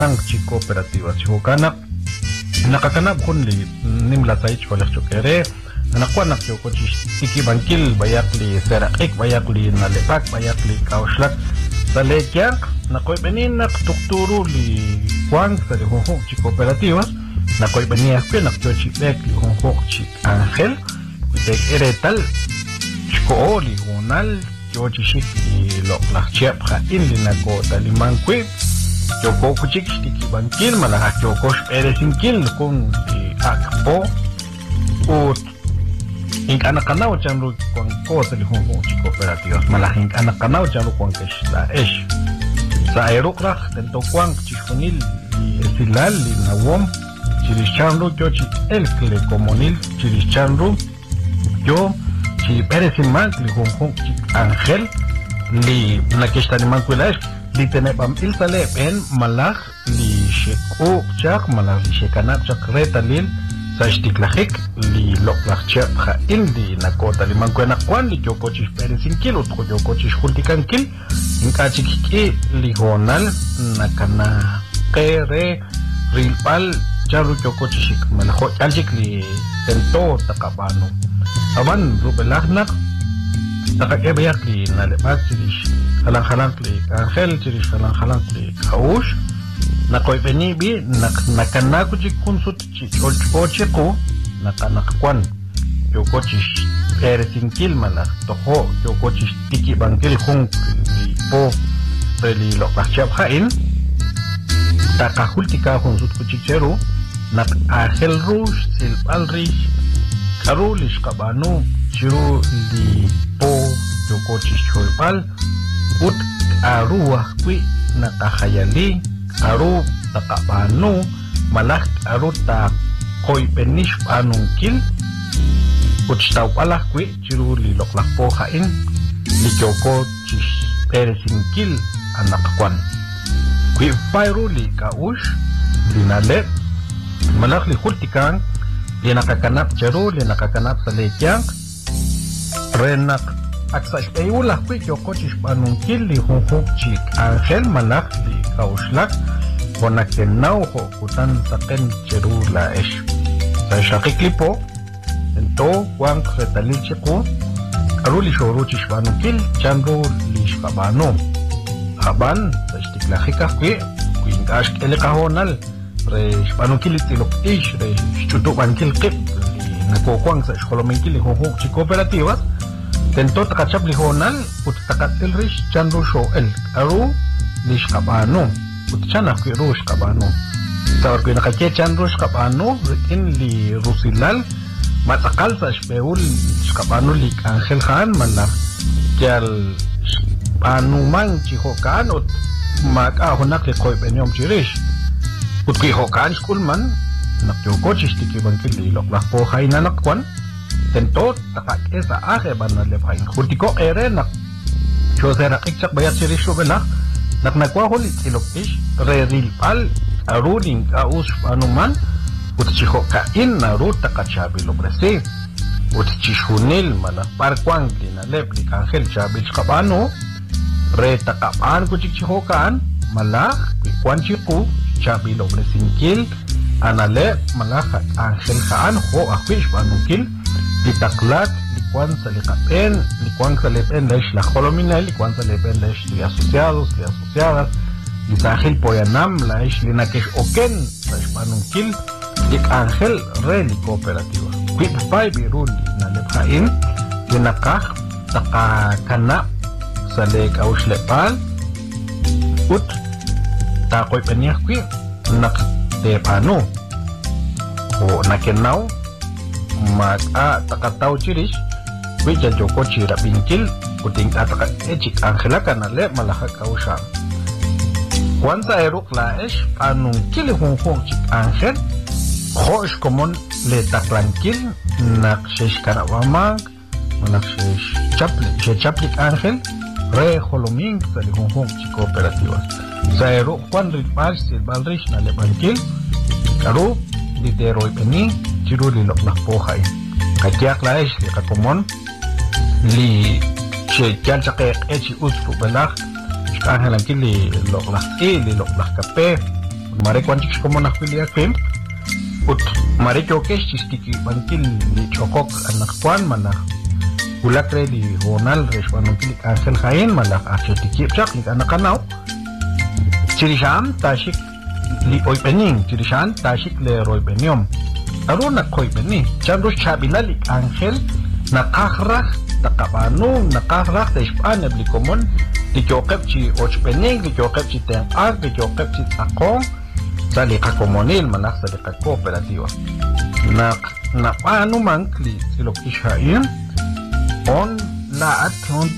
Chi cooperativa chihokana nakakana bunli nimla sai chola chokere anakwana chokochi tiki bankil bayakli serak bayakli nalepak bayakli kauslak salekya nakoy benin nak tukturu li kwang sa honghong chi cooperativas nakoy benia pe nakchochi bek li honghong chi angel kutek eretal chko li honal chochi shik li loklak chep kha inli nako talimankwe Joko kucik sedikit bangkil malah Joko sepere singkil kung di akpo ut ing anak-anak macam lu kuang ko sa lihong ci kooperativas malah ing anak-anak macam lu kuang kes la es sa aerokrah tento kuang ci funil silal li nawom ci chanru jo ci elkle komunil ci chanru jo ci pere simang lihong ci angel li nakesta ni mangkulas li tenebam il talep en malah li sheko chak malah li shekana chak retalil sa stiklahik li loklak chak kha indi nakota li mangkwena kwan li joko chis peresin kilo to joko chis hultikan kil inka chikiki li honal nakana kere rilpal charu joko chisik malah ho chaljik li tento takabano aban rubelahnak nakakebayak li nalebat chilish halang-halang li angel chirish halang-halang li kaush nakoy benibi nakanaku chikunsut chicholchko nakanakwan yokochish eretingkil malah toho yokochish tiki bangkil hung li po li lokachap hain takahul tika hunsut kuchicheru nak angel rush silpalrish karulish kabanu chiru li po yokochish cholpal ut aruah kui nakahayali aru takapanu malah aru tak koi penish panungkil ut stau palah kui ciru li loklak po hain li joko cis peresingkil anak kwan kui pairu li kaush li nalep malah li kultikang li nakakanap ciru li nakakanap sa lekyang renak aksa speyulah kui joko cis panungkil li honghok cik angel malah li kauslak konakenau ho kutan saken cerula es sa shakik lipo ento wang retalil ciku aruli shoru cis panungkil chandro li shkabano haban sa istiklahikah kui ingkash elekahonal re panungkil itilok ish re chutuk bankil kip li nakokwang sa shkolomengkil li honghok cik kooperativas tento takachap lihonal ut takatil rish chandro show el aru lish kabano ut chana kwi rush kabano sa orko nakake chandro kabano in li rusilal matakal sa speul kabano li angel khan malah kyal anumang chihokan ut maka honak li koy benyom chirish ut ki hokan skulman nakjoko chistiki bangkil li loklak po khaina nakwan tento takak esa ahe banal lepain khutiko ere nak chosera ikchak bayat sirisho bela nak nakwa holi tilokish re rilpal aruling aus anuman utchiho ka in naru takachabi lobrese utchishunil mana parkwang dina lepli angel chabil kabano re takapan kuchiho kan malah kwanchiku chabi lobresingkil anale malah angel khaan ho akwish banukil ditaklat likuan sa likapen likuan sa lepen lesh la colominal likuan sa lepen lesh li asociados li asociadas li sahil poyanam lesh li nakesh oken sa panungkil lik angel re li kooperativa quit pay birul na lephain linakah takakana sa lek auslepal ut takoy paniak qui nak tepano o nakenau maka takatau ciris bija joko cira bingkil kuting ataka ecik angela kanale malaha kausang kuansa eruk laes anung kili honghong cik angel khosh komon le taklankil nak shesh karawamang nak shesh chaplik angel re holoming sa li honghong cik kooperativas sa eruk kuan ritpal silbalrish na le bangkil karu literoi peni ciru li loklak po khain katiak laes li kakomon li che kyal chake echi usfu belak kan halang kili loklak li loklak kape mare kwanchik como nakulia film ut mare chokesh chistiki bankil li chokok anakwan mana ulakre di honal respanukil Ángel Jaén mana achetiki chak li anakanaw chirisham tashik li oipening chirishan tashik le roipenium aruna koipeni chandus chabilali Ángel nakakhrah takabanu nakakhrah teshpan ebli komon Dikyokep chi ochpening, dikyokep chi tengak, dikyokep chi akong sa lika komunil manak sa lika kooperatiba. Na paano man kli silok ishain on laat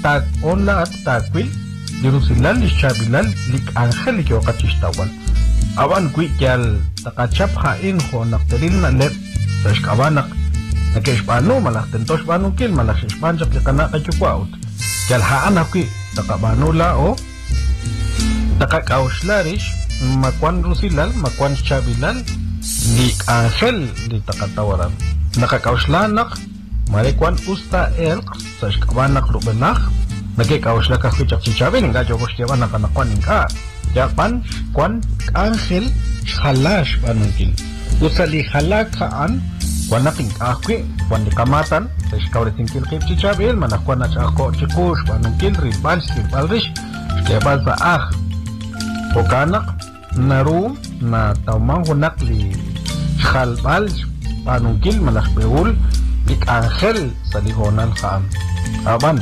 takwil dirusilal ishabilal lik Ángel dikyokat ishtawan. Awan kwi kyal takachap hain ho nakteril na lep sa iskawanak nakishpano malak tentos banukil malak ishpanjak likana kachukwaut. Kyal haan akwi takabanula o takakauslarish makwan rusilal makwan chabilal li Ángel li takatawaran nakakauslanak marikwan usta elk sa kabanak rubenak nakikausla ka fichak chichabin nga jogos tiaban nakanakwan ka yapan kwan Ángel khalash banungkil usali khalakhaan wanaking akwi kwan dikamatan sa iskawriting kilkip chichabil manakwan na chako chikush banungkil ribal silbalrish kebal sa o kanak narum na taumang hunak li khalbal banungkil malakbeul lik Ángel sa lihonan khaan aban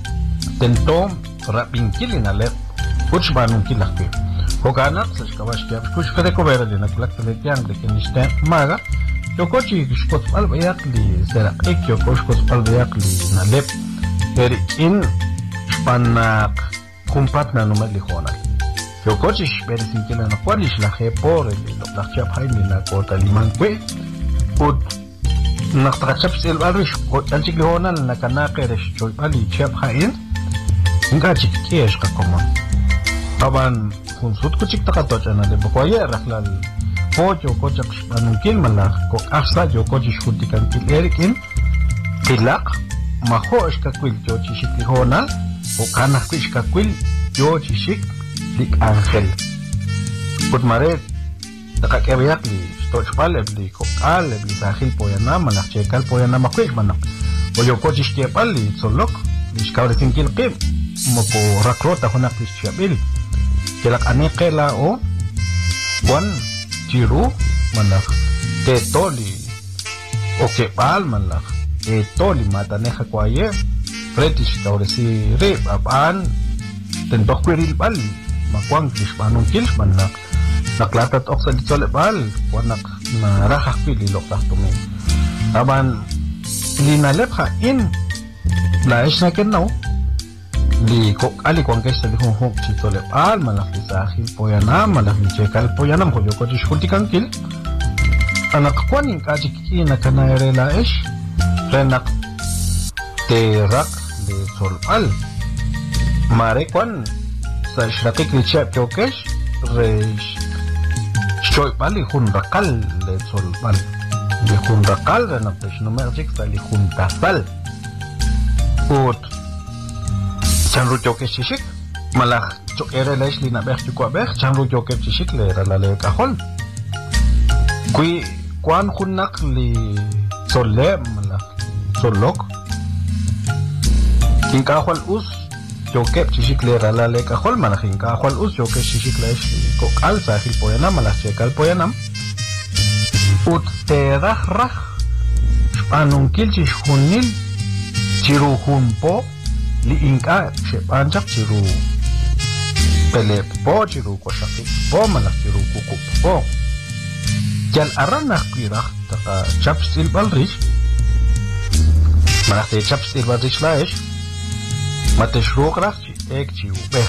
tentom rapingkil inalet kuch banungkil lakbe o kanak sa iskawash kiyab kuch kare ko vera din naglaktalit yang dikinisten maga Yokochi shkot palbayak li serak ek yoko shkot palbayak li nalep eri in spanak kumpat na numad li khonal Yokochi shperi sinkila na kwalish la khepor li loklakchap hay li na kota liman kwe ut naktakachap sil balrish kot anchik li khonal na kanakeresh choy pali chap hayin nga chik kiesh ka komon taban kunsut kuchik takatocha na le bukwaye raklal Pocho kochak banungkil malak kok asa jo kochish kuntikan kil erikin tilak maho iskakwil jo chishik lihonal o kanak ko iskakwil jo chishik lik Ángel put mare takakyabayak li stochpal ebli kokal ebli sahil poyana malak chekal poyana makwish manak o jo kochish kiepal li solok iskawritin kil kim moko rakrota hunak li chiabil kilak anekela o kwan Chiru malak tetoli o kepal malak tetoli mataneja kwaye pretish tauresi rib aban tentok kwiril bal makwang kishpanong kils malak naklatat ok sa litsole bal wanak na rahak pili loktak tumi aban linalep ha in laish na kenaw li kok ali kwang kesa li hong chitole al malak li sahil poyanam malak li chekal poyanam ko yoko diskulti kankil anak kwaning kajiki na kanayre laish renak terak li sol al mare kwan sa shrakik li chep chokesh resh choy pali hun rakal li sol al li hun rakal renak tesh numerjik sa li hun tasal ut chanru choke chishik malah chokere lesh li nabeh chukwa beh chanru choke chishik le ralale kahol kui kwan khunak li solle malah solok kin kahol us choke chishik le ralale kahol malah kin kahol us choke chishik lesh ko kal sahil poyana malah chekal poyanam ut terah rah spanung kil chish hunil chiru hunpo li inka shepanjak chiru pelep po chiru koshakik po malak chiru kukup po jal aranak kirah taka chaps ilbalrish malak te chaps ilbalrish laish mateshruk rak chi ek chi ubeh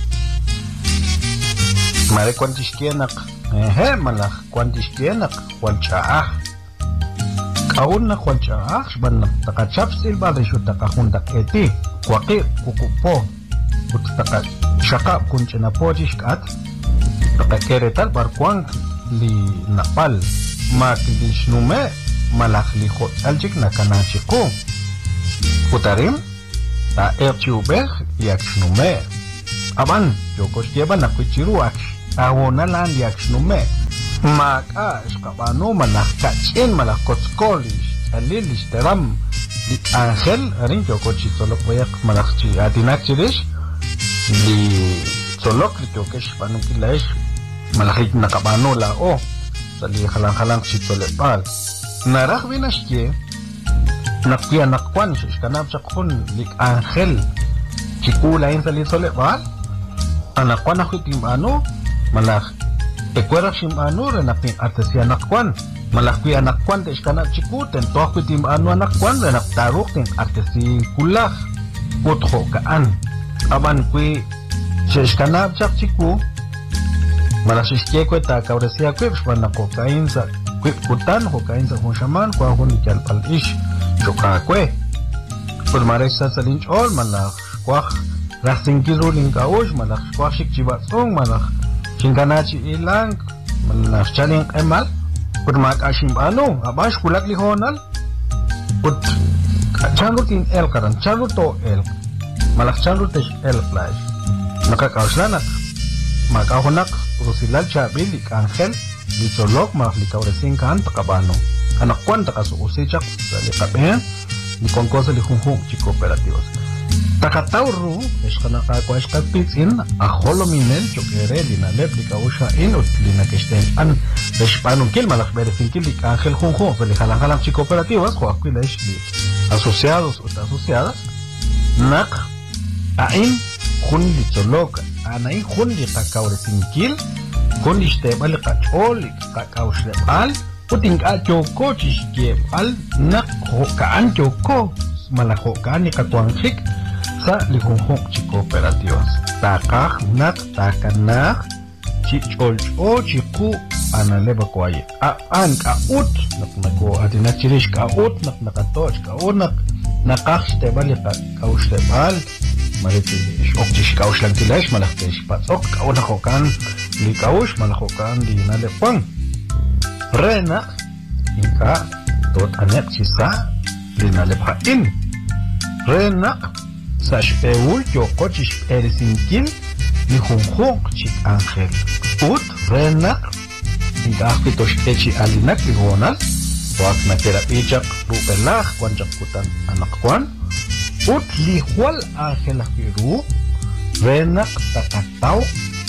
mare kwantish kienak malak kwantish kienak kwanchaah kaun na kwanchaah shbanak taka chaps ilbalrish taka hundak eti Kwakir kukupo utaka shaka kunchena pojishkat taka keretal barkwang li napal maklish nume malak li khot aljik na kanachiko utarim ta erchi ubeh yak nume aban jokos tiaba na kuchiru aksh awona lan yakshnume maka shkabano malak kachin malak kotskolish alilish teram lik angel arin yokochi solok bayak malak chi adinak chirish li solok litokesh panukilash malak nakabano la o sali halang si solepal narah binashye nakkuya nakwan shkanab chakun lik angel chikula in sali solepal anakwan akutim ano malak tekwera shim ano renapin artesia nakwan malakwi anakwan te iskana chikuten to akutim ano anakwan renak taruk tin artesi kulak utho kaan aban kwi shkanab chak chiku malashishke kweta kauresia kwe shwana kokain sa kwe kutan kokain sa shaman kwa hun ikal pal ish shoka kwe por maresa salinch ol malak kwa rasing kiruling kaush malak kwa shik chibatsong malak shinganachi ilang malak chaling emal por mak ashim ano abash kulak lihonal put chanrutin el karan chanruto el malak chanrute el flash nakakauslanak makahunak rusilal chabil lik angel litsolok mahlikauresin kan takabano anak kwan takasuusichak sa likapen ni konkosa lihunghung chiko operativos takatauru eskanakakwa eskapitsin aholominel chokere linalep likausha inut linakeshten an deshpanun kil malak berefinkil lik angel junghung lihalang chiko operativos huakwila li asociados o asociadas nak ain kun litsolok anay kun li kakauresin kun istebal kachol kakaushlepal puting achoko chishkepal nak hokaan choko malahokaan ni katwangsik sa lihunghok chiko operativas takak nak takanak chicholcho chiku analeba kwaye an kaut naknako atina chirish kaut naknakatoch kaut nakak istebal kakaushlepal mariti oktish kaush lang tilash malaktesh patsok kauna hokan li kaush malahokan di nalepang rena inka tot anek sisa li nalephain rena sa shpeul yoko chish erisinkil li hunghok chik angel ut rena inka akitosh echi alinak li honal wak na terapichak rupelach kwanchak kutan anak kwan ut lihwal angel akiru renak takataw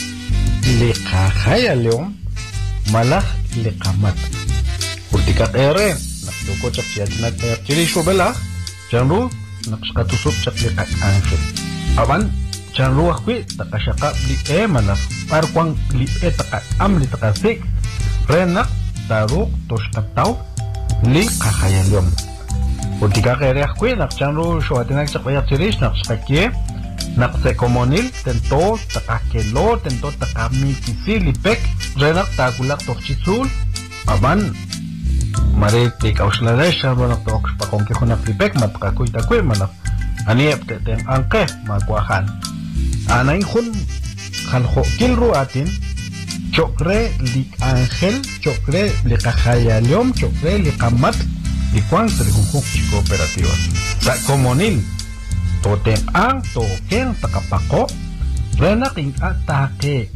likakaya leom malah likamat urtikak ere nakduko chak siyad chirisho belah janru nakskatusuk chak likak angel aban janru akwi takashaka li malah parkwang li takakam li takasik renak taruk toskataw likakaya leom Utika kere akwi nakchanru shoatinak chakwayak chirish nakshkakie nakse komonil tento takakelo tento takamikisi lipek renak takulak tokchitzul aban mare tikauslalesh shanru nak tokshpakongkiho nak lipek matakakuy takwi manak aniep teteng angke makwahan anay hun kalho kilru atin chokre lik angel chokre likahayaliom chokre likamat di kwang sa lihunghok chiko operativas sa komonil totem ang tokeng takapako renaking atake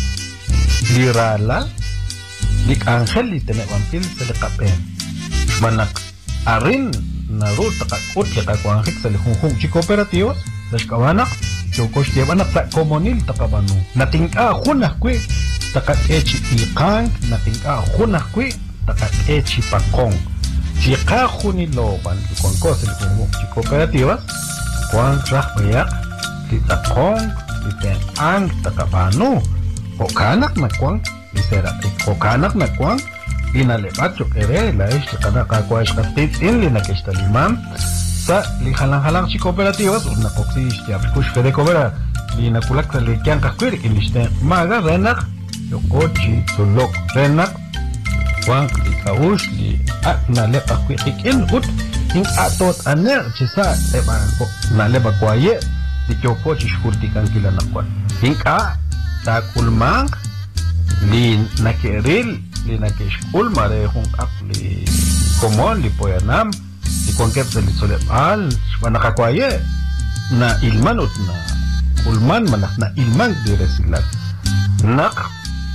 liralal lik angel li tenewampil sa likapen manak arin naru takakot kakakwangkik sa lihunghok chiko operativas das kawanak chokos tiyabanak sa komonil takabano nating hunakwi takakechi ikang nating hunakwi takakechi pakong Jika huni loban di kongkos di kumuk di kooperativas, kuang trah bayak di takong di tenang takabano, kokanak na kuang di seratik, kokanak na kuang di nalebat chok ere lais di kanakakuha iskatit in linakis talimam sa lihalang-halang si kooperativas una koksi istiapikush fede kobera di nakulak sa likyang kakwirik in listen maga renak yokochi tulok renak Wang di kaush di na lepa kwikikin ut ing atot aner chisa lepa ko na lepa kwaye di choko chishkurti kan kila nakwan ing ta kulmang li nakeril li nakishkul mare hung ap li komon li poyanam di kongkep sa li solepal manakakwaye na ilman ut na kulman manak na ilman di resilat nak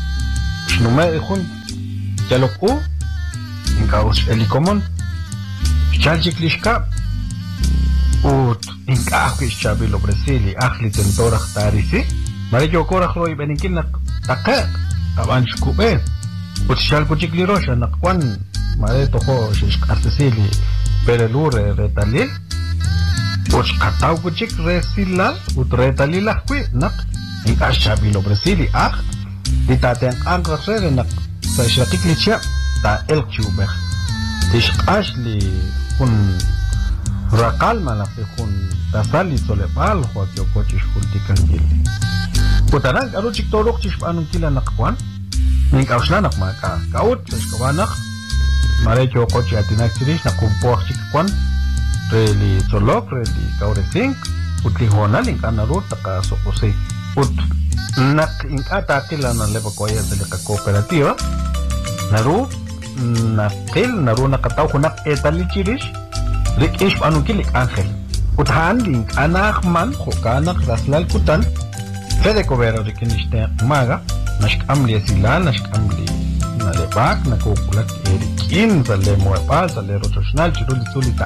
Shnume hun yalok u inkaus elikomon chalchiklishka ut inkahis chabilo Brasili ahli tentorah tarisi mari yokorah roi benikin nak taka aban shkube ut chalkuchikli rosha nakwan mari toho shishkasili perelure retalil ut katau kuchik resilal ut retalil kwi nak inkas chabilo Brasili ditaten angkasere nak sa shakiklicha ta elchubeh tishqash li kun rakal malaki kun tasali solepal ho kyo kochish kultikan kil putaran aruchik torok chish anung kila nakwan ning auslanak maka kaut kawanak mare kyo kochi atinak chirish nakumpoh chikwan reli solok reli kauresing utli honal ing anarut taka sokose ut nak ingata kila na leba koya de la cooperativa naru nakil naru nakataw kunak etali chirish rikish anukilik angel uthan link anak man khokanak raslal kutan fede kobera rikiniste maga nashk amli silal nashk amli nalebak nakokulak erikin zale moepa zale rochoshnal chiruli sulita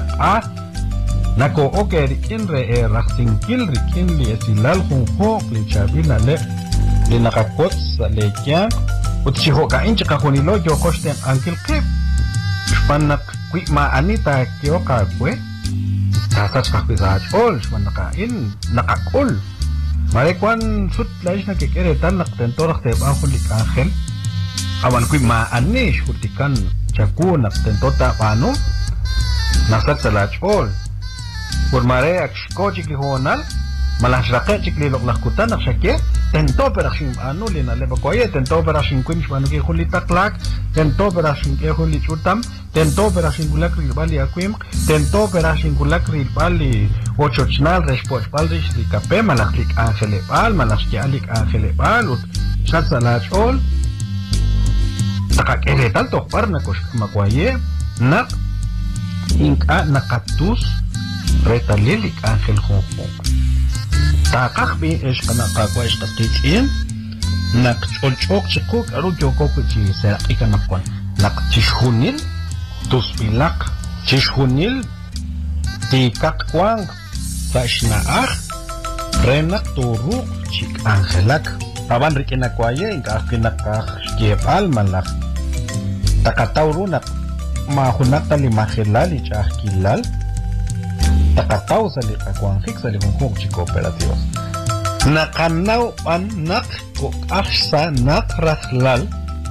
nako oke rikin re raksinkil rikin li silal khunkhok li chabina le li nakakot sa lekya utchiho ka inch ka khunilo yo khosten ankil krip shpanak kwi ma anita kyo ka kwe tasas ka kwisaj ol shpanaka in nakakol mare kwan sut laish na kekere tan naktentorah te ba khulik angel awan kwi ma anish khutikan chaku naktentota pano nasat salach ol por mare akshkochik li honal malas raqechik li loqlakutan akshake tento perashim anu li na leba koye tento perashim kunch manu ke khuli taklak tento perashim ke khuli chutam tento perashim gulak ri bali akwim tento perashim gulak ri bali ochochnal respoch balrish li kape malaklik angele bal malashki alik angele bal ut chatsalach ol takakere tanto parna kosh makwaye nak inka nakatus retalilik angel khonkhon takakbi esh kana qaqwa esh qatqin nak cholchok chikuk aru kyokok chi seraqika nakwan nak chishunil tuspilak chishunil tikak kwang sashnaah renak turuk chik angelak aban rikina kwaye inka kinakah kepal malak takatawrunak mahunak tali mahilali chahkilal takataw sa likakwangkik sa limungkong chikooperativas nakanaw anak ko aksa nakrahlal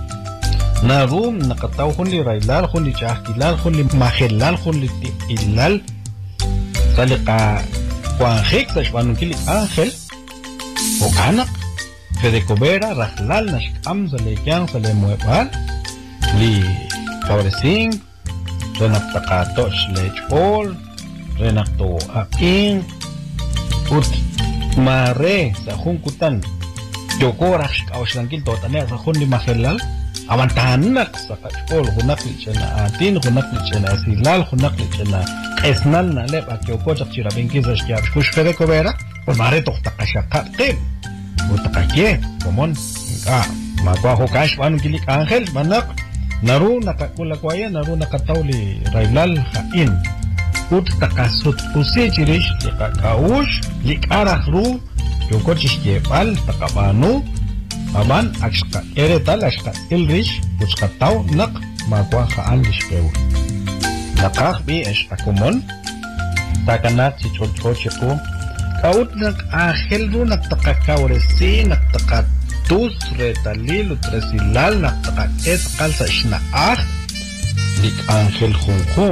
na room nakataw kunli railal kunli chahkilal kunli mahilal kunli tiilal sa likakwangkik sa shpanungkilik angel o anak Fede Cobera rahlal na shikam sa lekyang sa lemuepal li kauresing renak takato shlechol renak to aking ut mare sa hungkutan yokorak shikaushlangkil to tane sa hun li mahelal awantanak sa kachol hunak li chena atin hunak li chena silal hunak li chena esnal na lep at yokochak chirabingki sa shkiab kush Fede Cobera o mare to takashakatin utakake komon ka magwa ho cash anu kilik angel manak naru nakakulakwaya naru nakatawli railal hain ut takasut usi chirish likakaush likarah ru yokochish kepal takabanu aban akshka eretal ashka ilrish uskataw nak magwa haan lishpew nakak bi ashka komon takanak si cholchochiku kaut nak angel ru naktakakauresi naktakatus retalil utresilal naktakaet kalsa ishnaah lik angel khunkhun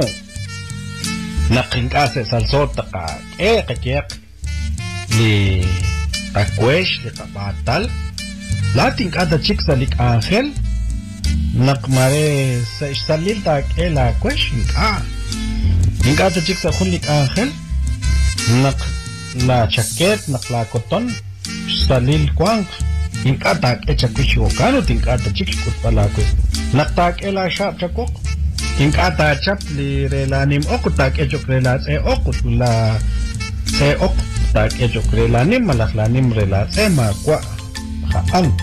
nakingkase salsot takakek li takwesh li kapatal lating kada chik sa lik angel nakmare sa isalil takela kwesh ingkada chik sa khun lik angel nak la chaquet nakla koton salil kwang inkatak echakucho kanu tinkata chikut palakwe naktak ela shap chakok inkata chap li relanim okutak echok relat okut la ok tak echok relanim malaklanim relat makwa haang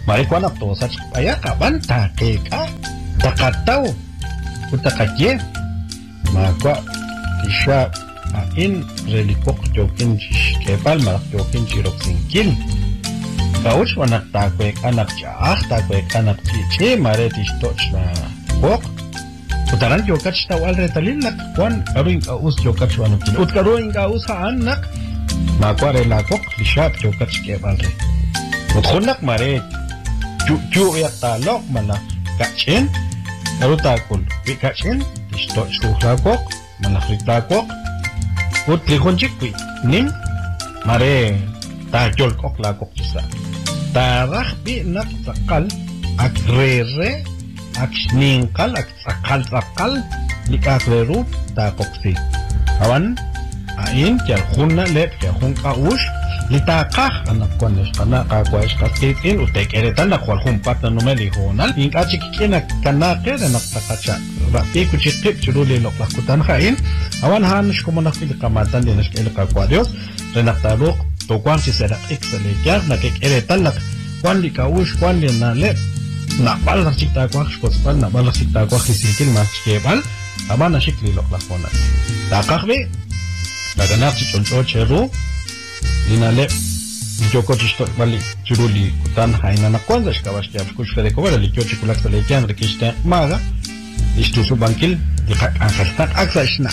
Maricuana tosa chipaya kabanta keka takatau utakaye makwa tisha in relikok jokin kepal marak jokin chirok singkil kauch wanak takwek anak jaah takwek anak cici mare tistoch na kok utaran jokat tawal retalin nak kwan karuing kaus jokat wanukin ut karuing kaus anak makwa relakok lishap jokat kepal re utkonak mare ju yak talok malak kachin karutakul pikachin tistoch suhlakok malak ritakok ut lihonjik wi nim mare tajol kok lakok isa tarah bi nak sakal ak rere ak ningkal ak sakal likakleru ta koksi awan ain jar khunna lep jar khun kaush litakah anak kones kana ka kwais katin utek eretan na kwal humpat na numeli honal ing achikina kana ke na takacha rapi kuchitip churuli lok lakutan khain awan hanush kumonak fil kamatan dinas ke ka kwadios renak taluk to kwan si serak xele ya na ke eretan na kwan li kaush kwan li na lep na bal sikta kwa skospan na bal sikta kwa khisikil ma kebal abana shikli lok lakona takahbe daganak chichoncho cheru linale joko chisto bali churuli kutan haina na kwanza shkawash ya kush fede kobara likyo chikulak sale kyan rikishta maga istu su bankil dikak angkastak aksashna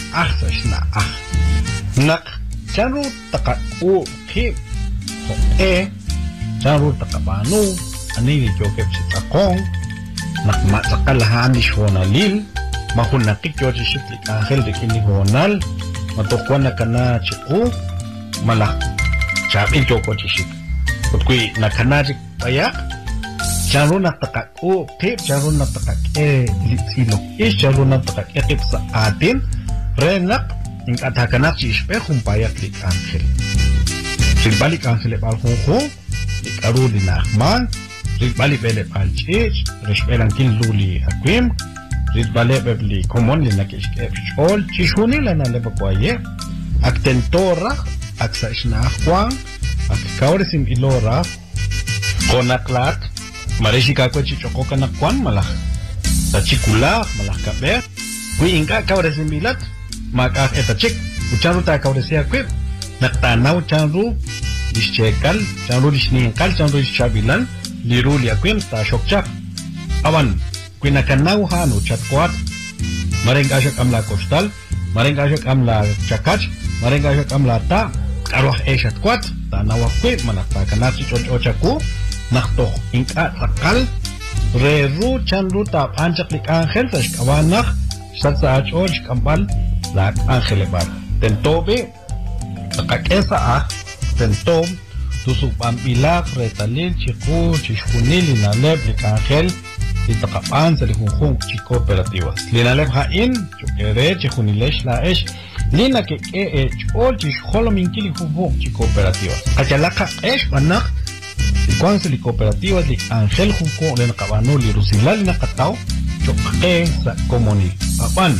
nak charu taka u khib ho charu taka banu ani likyo kep sitakong nak matsakal hanish honalil mahun nakik yo chishiklik angel rikini honal matokwan na kana chiku malak Chabil joko chishik utkui nakanajik payak charu na takak o tip charu na takak litsilok is charu na takak ekip sa atin renak ing atakanak chishpe payak lik angel silbalik angel bal khong lik aruli nakman silbalik bele bal chich respelan kin luli akwim silbalik bebli komon li nakishkep chol chishuni lana lebakwaye aktentora aksa isna akwang ak kauresim ilora konaklat mareshi kakwe chichoko kanakwan malah sa chikula malah kabe kui inka kauresim bilat maka eta chik ucharu ta kauresia kwe naktanaw chanru dischekal chanru disninkal chanru dischabilan liru liakwim ta shokchak awan kui nakanaw hanu chatkwat marengashak amla kostal marengashak amla chakach marengashak amla ta arwah eshat kwat tanawakwe manata kanati chochaku nakto inka takal reru chanru ta panchak lik angel tashkawanak satsa achol kambal lak angel bar tentobe takakesa tentom tusuk pambilak retalil chiku chishkunil inaleb lik angel itakapan sa likhungkhung chikooperativas linaleb hain chukere chikhunilesh laesh lina que chol chish holomin kili hubo cooperativas kachalaka esh banak kwan se cooperativas li angel junko le nakabano li rusilal na katao chokke sa komoni apan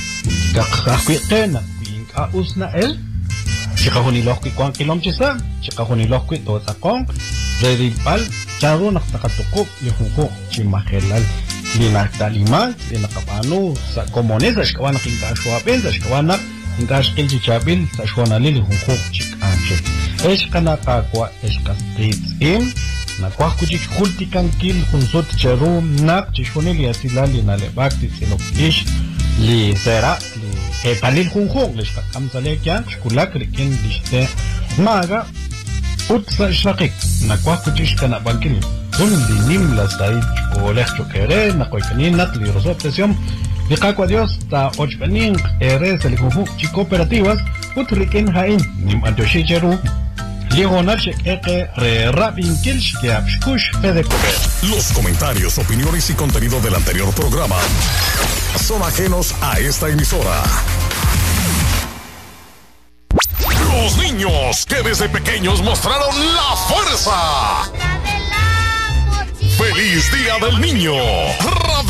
kakakwe na kuinka usna el chikahuni lokki kwan kilomchisa chikahuni lokki to sakong redipal charo naktakatukup li junko chimahelal lina talima lina kabano sa komonesa shkawana kinka shwapen shkawana Ingas kelji chabil sa shwana lili hunkok chik angel. Eshkana kakwa eshkas tritsim. Na kwa kuchik hultikan kil hunsot cheru nak chishonili asilali na lebak titsinok ish li sera li etalil hunkok lishka kamsale kyan shkulak rikin lishte maga utsa shakik na kwa kuchik kana bankil kun li nim la said olech chokere na koikanin nat li rosot tesyom Likakwa Dios ta ochpaning eres el conjunto chi cooperativas utriken hain nim antoshi cheru ligonal sheke re rabin kilsh que abskush fede comer. Los comentarios, opiniones y contenido del anterior programa son ajenos a esta emisora. Los niños que desde pequeños mostraron la fuerza. ¡Feliz Día del Niño!